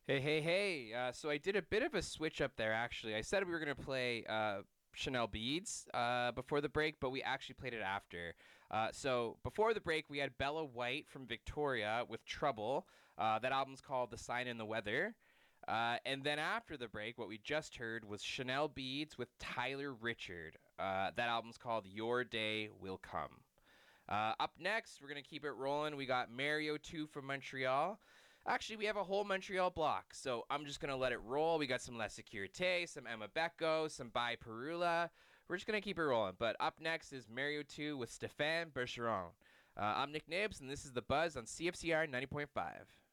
Hey. So I did a bit of a switch up there, actually. I said we were going to play Chanel Beads before the break, but we actually played it after. So before the break, we had Bella White from Victoria with Trouble. That album's called The Sign in the Weather. And then after the break, what we just heard was Chanel Beads with Tyler Richard. That album's called Your Day Will Come. Up next, we're going to keep it rolling. We got Mario 2 from Montreal. Actually, we have a whole Montreal block, so I'm just going to let it roll. We got some La Securite, some Emma Becco, some By Perula. We're just going to keep it rolling. But up next is Mario 2 with Stéphane Bergeron. I'm Nick Nibs, and this is The Buzz on CFCR 90.5.